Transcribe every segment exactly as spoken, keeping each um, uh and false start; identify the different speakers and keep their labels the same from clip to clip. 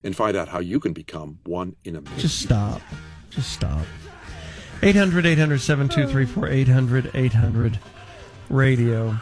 Speaker 1: and find out how you can become one in a million.
Speaker 2: Just stop. Just stop. eight hundred, eight hundred, seven two three four, eight hundred, eight hundred, radio.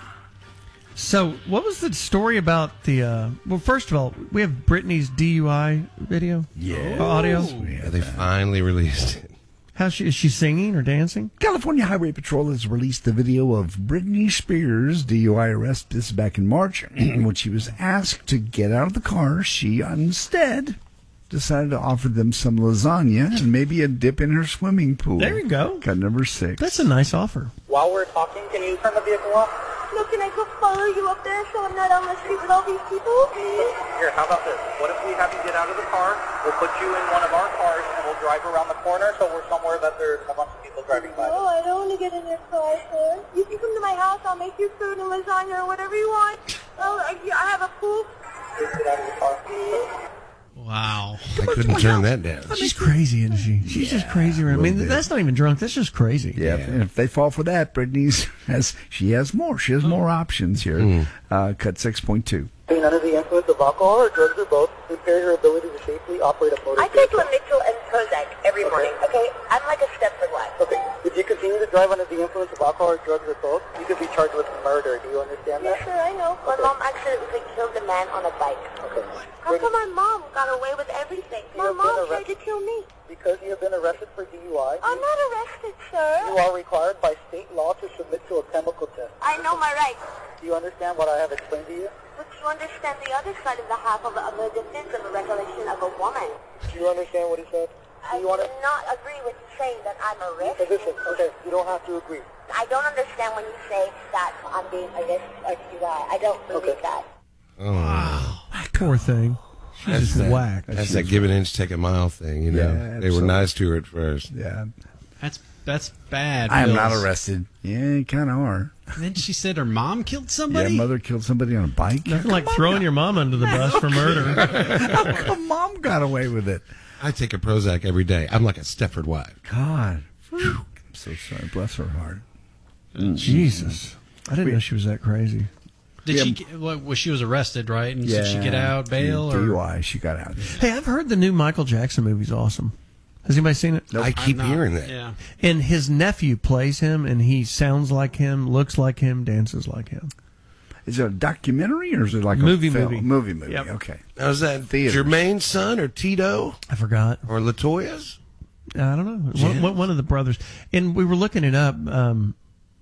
Speaker 2: So, what was the story about the, uh, well, first of all, we have Britney's D U I video?
Speaker 3: Yeah.
Speaker 2: Audio?
Speaker 4: Yeah, they finally released it.
Speaker 2: How she, is she singing or dancing?
Speaker 3: California Highway Patrol has released the video of Britney Spears' D U I arrest. This is back in March. When she was asked to get out of the car, she instead decided to offer them some lasagna and maybe a dip in her swimming pool.
Speaker 2: There you go.
Speaker 3: Cut number six.
Speaker 2: That's a nice offer.
Speaker 5: While we're talking, can you turn the vehicle off?
Speaker 6: No, can I just follow you up there so I'm not on the street with all these people?
Speaker 5: Here, how about this? What if we have you get out of the car, we'll put you in one of our cars, and we'll drive around the corner so we're somewhere that there's a bunch of people driving by.
Speaker 6: No, I don't want to get in your car, sir. You can come to my house, I'll make you food and lasagna or whatever you want. Oh, I, I have a pool.
Speaker 5: Just get out of the car.
Speaker 7: Wow.
Speaker 4: I couldn't turn that down.
Speaker 2: She's crazy, isn't she? She's yeah, just crazy. I mean, that's not even drunk. That's just crazy.
Speaker 3: Yeah, yeah. And if they fall for that, Britney's has she has more. She has oh. more options here. Mm. Uh, cut six point two.
Speaker 5: Being under the influence of alcohol or drugs or both impair your ability to safely operate a motor
Speaker 6: I take Lamictal and Prozac every
Speaker 5: okay.
Speaker 6: morning, okay? I'm like a Stepford wife.
Speaker 5: Okay. If you continue to drive under the influence of alcohol or drugs or both, you could be charged with murder. Do you understand
Speaker 6: yes,
Speaker 5: that?
Speaker 6: Yes, sir, I know. My
Speaker 5: okay.
Speaker 6: mom accidentally killed a man on a bike.
Speaker 5: Okay.
Speaker 6: How come my mom got away with everything? My mom tried to kill me.
Speaker 5: Because you have been arrested for D U I.
Speaker 6: I'm not arrested, sir.
Speaker 5: You are required by state law to submit to a chemical test.
Speaker 6: I know my rights.
Speaker 5: Do you understand what I have explained to you?
Speaker 6: But you understand the other side of the half of, of the defense of a recollection of a woman.
Speaker 5: Do you understand what he said? Do
Speaker 6: I
Speaker 5: you wanna...
Speaker 6: do not agree with you saying that I'm arrested.
Speaker 5: Position. Okay, you don't have to agree.
Speaker 6: I don't understand when you say that I'm being arrested for D U I. I don't believe
Speaker 5: okay.
Speaker 6: that.
Speaker 4: Oh, wow.
Speaker 2: Poor thing. She's
Speaker 4: That's
Speaker 2: just
Speaker 4: that,
Speaker 2: whacked.
Speaker 4: That's that give an inch, take a mile thing, you know.
Speaker 3: Yeah,
Speaker 4: they were nice to her at first.
Speaker 3: Yeah.
Speaker 7: That's that's bad.
Speaker 3: I am
Speaker 7: Bills.
Speaker 3: not arrested. Yeah, you kind of are.
Speaker 7: And then she said her mom killed somebody?
Speaker 3: Yeah, mother killed somebody on a bike.
Speaker 2: Nothing like throwing your mom under the bus for murder.
Speaker 3: How come mom got away with it?
Speaker 4: I take a Prozac every day. I'm like a Stepford wife.
Speaker 3: God. I'm so sorry. Bless her heart.
Speaker 2: Mm. Jesus. I didn't we, know she was that crazy.
Speaker 7: Did
Speaker 3: yeah.
Speaker 7: she? Well, she was arrested, right? And
Speaker 3: yeah.
Speaker 7: did she get out bail?
Speaker 3: D U
Speaker 7: or?
Speaker 3: I. She got out.
Speaker 2: Hey, I've heard the new Michael Jackson movie's awesome. Has anybody seen it?
Speaker 4: Nope. I keep hearing that.
Speaker 7: Yeah.
Speaker 2: And his nephew plays him, and he sounds like him, looks like him, dances like him.
Speaker 3: Is it a documentary or is it like
Speaker 2: movie,
Speaker 3: a film?
Speaker 2: movie,
Speaker 3: movie, movie?
Speaker 2: Yep.
Speaker 3: Okay.
Speaker 4: Now, is that
Speaker 3: Theaters.
Speaker 4: Jermaine's son or Tito?
Speaker 2: I forgot.
Speaker 4: Or LaToya's?
Speaker 2: I don't know. One, one of the brothers. And we were looking it up. Um,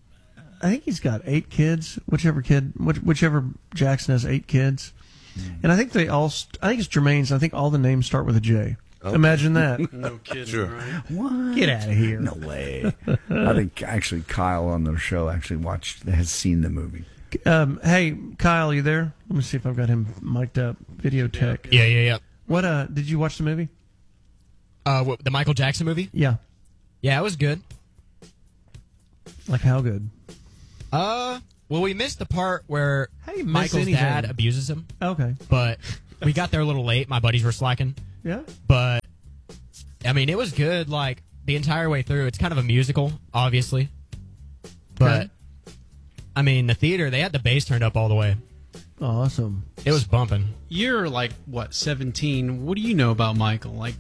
Speaker 2: I think he's got eight kids. Whichever kid, which, whichever Jackson has eight kids, mm. and I think they all. I think it's Jermaine's. I think all the names start with a J. Okay. Imagine that.
Speaker 7: No kidding.
Speaker 4: Sure.
Speaker 7: Right?
Speaker 3: What?
Speaker 2: Get out of here.
Speaker 3: No way. I think actually Kyle on the show actually watched has seen the movie.
Speaker 2: Um, hey, Kyle, you there? Let me see if I've got him mic'd up. Video tech.
Speaker 8: Yeah, yeah, yeah.
Speaker 2: What? Uh, did you watch the movie?
Speaker 8: Uh, what, the Michael Jackson movie?
Speaker 2: Yeah.
Speaker 8: Yeah, it was good.
Speaker 2: Like how good?
Speaker 8: Uh, well, we missed the part where
Speaker 2: How do you miss
Speaker 8: Michael's
Speaker 2: anything?
Speaker 8: dad abuses him.
Speaker 2: Okay.
Speaker 8: But we got there a little late. My buddies were slacking.
Speaker 2: Yeah.
Speaker 8: But I mean, it was good. Like the entire way through. It's kind of a musical, obviously. But
Speaker 2: okay.
Speaker 8: I mean, the theater, they had the bass turned up all the way.
Speaker 2: Awesome.
Speaker 8: It was bumping.
Speaker 7: You're like what, seventeen? What do you know about Michael? Like,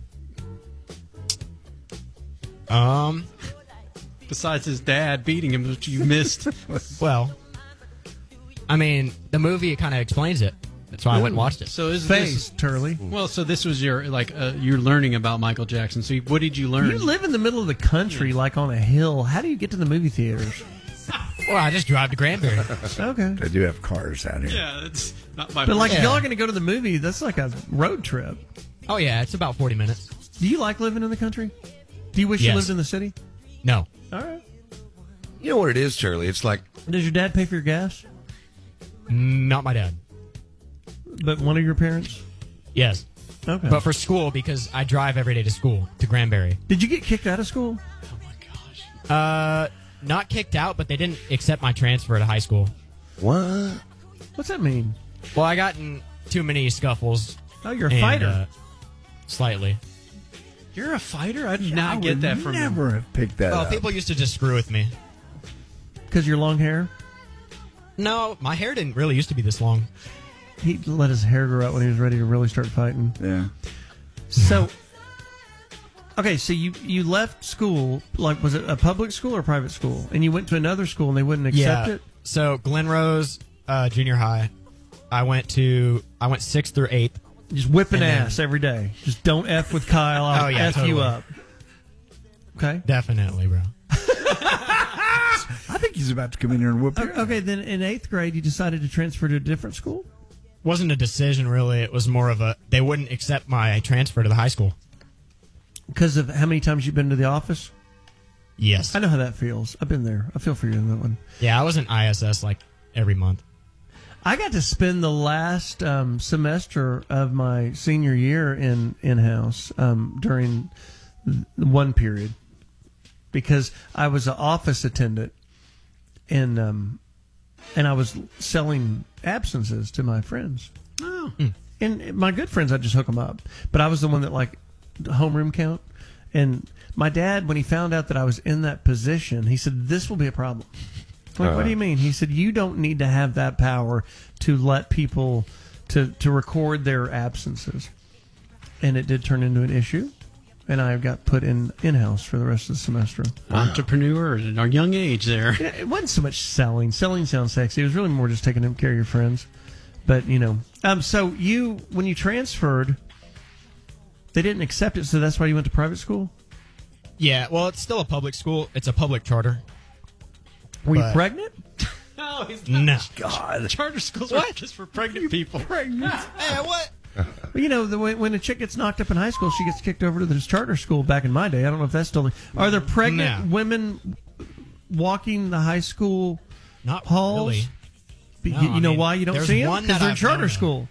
Speaker 8: um.
Speaker 7: Besides his dad beating him, which you missed.
Speaker 8: Well, I mean, the movie kind of explains it. That's why I went and watched it.
Speaker 7: So is
Speaker 2: Face,
Speaker 7: this,
Speaker 2: Turley.
Speaker 7: Well, so this was your, like, uh, you're learning about Michael Jackson. So what did you learn?
Speaker 2: You live in the middle of the country, like on a hill. How do you get to the movie theaters?
Speaker 8: Well, I just drive to Granbury.
Speaker 2: Okay.
Speaker 3: They do have cars out here.
Speaker 7: Yeah, it's not my
Speaker 2: But, like,
Speaker 8: yeah.
Speaker 2: if y'all are going to go to the movie, that's like a road trip.
Speaker 8: Oh, yeah, it's about forty minutes.
Speaker 2: Do you like living in the country? Do you wish
Speaker 8: yes.
Speaker 2: you lived in the city?
Speaker 8: No.
Speaker 2: All right.
Speaker 4: You know what it is, Charlie? It's like...
Speaker 2: Does your dad pay for your gas?
Speaker 8: Not my dad.
Speaker 2: But one of your parents?
Speaker 8: Yes.
Speaker 2: Okay.
Speaker 8: But for school, because I drive every day to school, to Granbury.
Speaker 2: Did you get kicked out of school?
Speaker 7: Oh, my gosh.
Speaker 8: Uh, not kicked out, but they didn't accept my transfer to high school.
Speaker 4: What?
Speaker 2: What's that mean?
Speaker 8: Well, I got in too many scuffles.
Speaker 2: Oh, you're a
Speaker 8: and,
Speaker 2: fighter.
Speaker 8: Uh, slightly.
Speaker 7: You're a fighter? I did
Speaker 3: I
Speaker 7: not
Speaker 3: would
Speaker 7: get that from
Speaker 3: never
Speaker 7: you.
Speaker 3: have picked that
Speaker 8: Well,
Speaker 3: up.
Speaker 8: people used to just screw with me.
Speaker 2: Because your long hair?
Speaker 8: No, my hair didn't really used to be this long.
Speaker 2: He let his hair grow out when he was ready to really start fighting.
Speaker 3: Yeah.
Speaker 2: So, okay, so you, you left school, like, was it a public school or private school? And you went to another school and they wouldn't accept
Speaker 8: yeah.
Speaker 2: it?
Speaker 8: So Glen Rose uh, Junior High, I went to, I went sixth through eighth.
Speaker 2: Just whipping
Speaker 8: And then-
Speaker 2: ass every day. Just don't F with Kyle. I'll
Speaker 8: Oh, yeah,
Speaker 2: F you
Speaker 8: totally.
Speaker 2: up. Okay.
Speaker 8: Definitely, bro.
Speaker 3: I think he's about to come in here and whoop you.
Speaker 2: Okay, then in eighth grade, you decided to transfer to a different school?
Speaker 8: Wasn't a decision, really. It was more of a, they wouldn't accept my transfer to the high school.
Speaker 2: Because of how many times you've been to the office?
Speaker 8: Yes.
Speaker 2: I know how that feels. I've been there. I feel for you in that one.
Speaker 8: Yeah, I was in I S S like every month.
Speaker 2: I got to spend the last um, semester of my senior year in in-house um, during th- one period because I was an office attendant and um, and I was selling absences to my friends.
Speaker 7: Oh.
Speaker 2: And my good friends, I just hook them up. But I was the one that like homeroom count. And my dad, when he found out that I was in that position, he said, "This will be a problem." I'm like, what do you mean? He said, "You don't need to have that power to let people to to record their absences." And it did turn into an issue, and I got put in in house for the rest of the semester.
Speaker 7: Entrepreneur at a young age there.
Speaker 2: Yeah, it wasn't so much selling. Selling sounds sexy. It was really more just taking care of your friends. But you know, um, so you when you transferred, they didn't accept it, so that's why you went to private school.
Speaker 8: Yeah, well, it's still a public school. It's a public charter.
Speaker 2: Were you
Speaker 8: But-
Speaker 2: pregnant?
Speaker 7: No, he's
Speaker 8: No.
Speaker 3: God.
Speaker 7: Charter schools are just for pregnant people.
Speaker 2: Pregnant.
Speaker 8: Hey, what?
Speaker 2: Well, you know, the, when, when a chick gets knocked up in high school, she gets kicked over to this charter school. Back in my day, I don't know if that's still. Are there pregnant
Speaker 8: No.
Speaker 2: women walking the high school
Speaker 8: Not
Speaker 2: halls?
Speaker 8: really.
Speaker 2: But
Speaker 8: No,
Speaker 2: you, you
Speaker 8: I
Speaker 2: know
Speaker 8: mean,
Speaker 2: why you don't
Speaker 8: there's
Speaker 2: see them?
Speaker 8: one
Speaker 2: Because
Speaker 8: that
Speaker 2: they're in
Speaker 8: I've
Speaker 2: charter
Speaker 8: known of.
Speaker 2: school.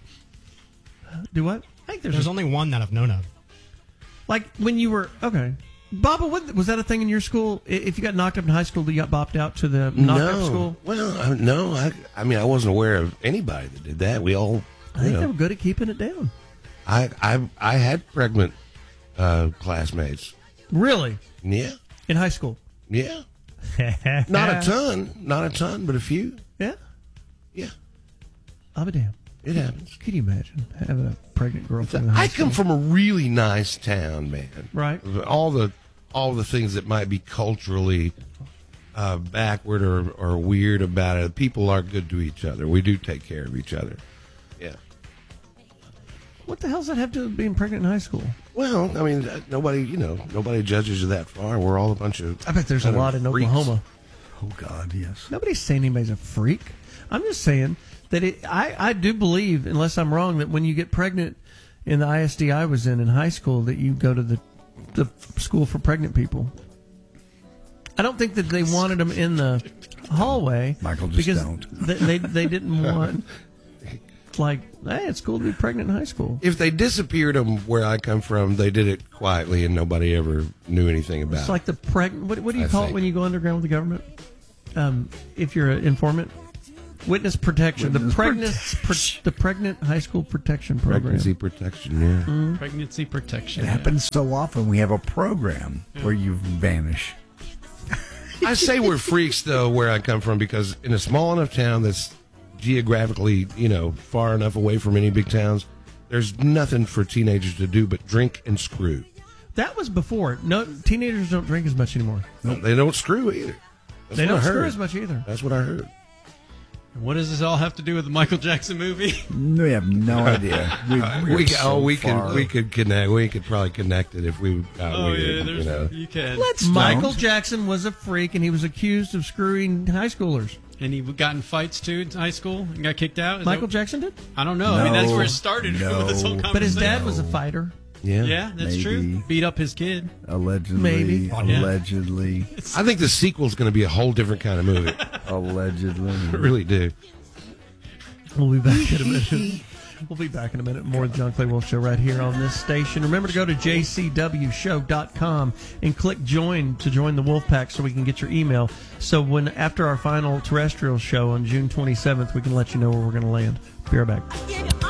Speaker 2: Do what? I think there's,
Speaker 8: There's
Speaker 2: a-
Speaker 8: only one that I've known of.
Speaker 2: like when you were okay. Baba, what, was that a thing in your school? I- If you got knocked up in high school, you got bopped out to the knocked up
Speaker 4: No.
Speaker 2: school?
Speaker 4: Well, I, no. I, I mean, I wasn't aware of anybody that did that. We all,
Speaker 2: I
Speaker 4: you
Speaker 2: think
Speaker 4: know,
Speaker 2: they were good at keeping it down.
Speaker 4: I, I, I had pregnant uh, classmates.
Speaker 2: Really?
Speaker 4: Yeah,
Speaker 2: In high school?
Speaker 4: yeah. Not a ton, not a ton, but a few.
Speaker 2: Yeah?
Speaker 4: Yeah,
Speaker 2: I'll be damned.
Speaker 4: it happens.
Speaker 2: Could you imagine having a pregnant girlfriend in high
Speaker 4: I
Speaker 2: school?
Speaker 4: come from a really nice town, man.
Speaker 2: Right.
Speaker 4: All the all the things that might be culturally uh, backward or, or weird about it, people are good to each other. We do take care of each other. Yeah.
Speaker 2: What the hell does that have to do with being pregnant in high school?
Speaker 4: Well, I mean, uh, nobody, you know, nobody judges you that far. We're all a bunch of.
Speaker 2: I bet there's a
Speaker 4: kind of
Speaker 2: lot in
Speaker 4: freaks.
Speaker 2: Oklahoma.
Speaker 3: Oh, God, yes.
Speaker 2: Nobody's saying anybody's a freak. I'm just saying that it, I, I do believe, unless I'm wrong, that when you get pregnant in the I S D I was in in high school, that you go to the the school for pregnant people. I don't think that they wanted them in the hallway.
Speaker 3: Michael, just
Speaker 2: because
Speaker 3: don't.
Speaker 2: They, they they didn't want like, hey, it's cool to be pregnant in high school.
Speaker 4: If they disappeared them where I come from, they did it quietly and nobody ever knew anything about
Speaker 2: It's
Speaker 4: it.
Speaker 2: like the pregnant. What, what do you
Speaker 4: I
Speaker 2: call it
Speaker 4: think.
Speaker 2: when you go underground with the government? Um, if you're an informant, witness protection.
Speaker 3: Witness
Speaker 2: the pregnant, pre- the pregnant high school protection program.
Speaker 4: Pregnancy protection, yeah.
Speaker 7: Pregnancy protection.
Speaker 3: It happens so often. We have a program where you vanish.
Speaker 4: I say we're freaks, though, where I come from, because in a small enough town that's geographically, you know, far enough away from any big towns, there's nothing for teenagers to do but drink and screw.
Speaker 2: That was before. No, teenagers don't drink as much anymore.
Speaker 4: No, they don't screw either. That's
Speaker 2: they
Speaker 4: what
Speaker 2: don't
Speaker 4: I
Speaker 2: screw
Speaker 4: heard.
Speaker 2: as much either.
Speaker 4: That's what I heard.
Speaker 7: What does this all have to do with the Michael Jackson movie?
Speaker 3: We have no idea. We, we're
Speaker 4: We,
Speaker 3: so
Speaker 4: oh, we
Speaker 3: far.
Speaker 4: could we could connect. We could probably connect it if we. Uh,
Speaker 7: Oh,
Speaker 4: we
Speaker 7: yeah,
Speaker 4: did,
Speaker 7: there's,
Speaker 4: you know.
Speaker 7: you can.
Speaker 2: Let's
Speaker 3: Don't.
Speaker 2: Michael Jackson was a freak, and he was accused of screwing high schoolers.
Speaker 7: And he got in fights too in high school and got kicked out. Is
Speaker 2: Michael
Speaker 7: that,
Speaker 2: Jackson did,
Speaker 7: I don't know. I mean, that's
Speaker 3: No,
Speaker 7: where it started
Speaker 3: no.
Speaker 7: with this whole conversation.
Speaker 2: but his dad was a fighter.
Speaker 4: Yeah.
Speaker 7: Yeah, that's
Speaker 3: Maybe.
Speaker 7: true. Beat up his kid.
Speaker 3: Allegedly.
Speaker 2: Maybe.
Speaker 7: Yeah.
Speaker 3: Allegedly.
Speaker 4: I think the sequel's going to be a whole different kind of movie.
Speaker 3: Allegedly.
Speaker 4: I really do.
Speaker 2: We'll be back in a minute. We'll be back in a minute. More of the John Clay Wolf Show right here on this station. Remember to go to j c w show dot com and click join to join the Wolf Pack so we can get your email. So when after our final terrestrial show on June twenty-seventh, we can let you know where we're going to land. Be right back.